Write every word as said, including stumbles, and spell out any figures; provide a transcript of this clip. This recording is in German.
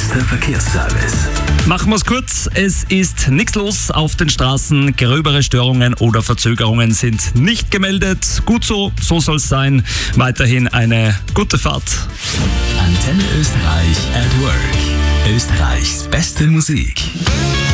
beste Verkehrsservice. Machen wir es kurz. Es ist nichts los auf den Straßen. Gröbere Störungen oder Verzögerungen sind nicht gemeldet. Gut so, so soll es sein. Weiterhin eine gute Fahrt. Antenne Österreich at Work. Österreichs beste Musik.